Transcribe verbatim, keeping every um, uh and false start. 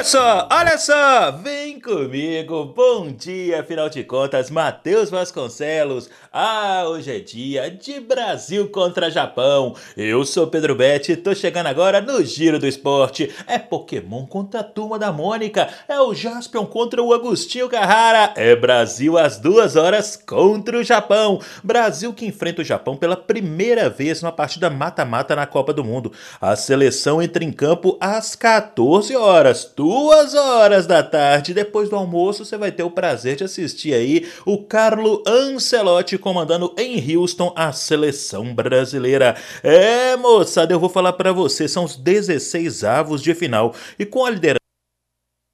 Olha só, olha só, vem comigo, bom dia, afinal de contas, Matheus Vasconcelos. Ah, hoje é dia de Brasil contra Japão. Eu sou Pedro Betti, tô chegando agora no Giro do Esporte. É Pokémon contra a Turma da Mônica, é o Jaspion contra o Agostinho Carrara, é Brasil às duas horas contra o Japão. Brasil que enfrenta o Japão pela primeira vez numa partida mata-mata na Copa do Mundo. A seleção entra em campo às quatorze horas. Duas horas da tarde, depois do almoço, você vai ter o prazer de assistir aí o Carlo Ancelotti comandando em Houston a seleção brasileira. É, moçada, eu vou falar pra você, são os dezesseis avos de final. E com a liderança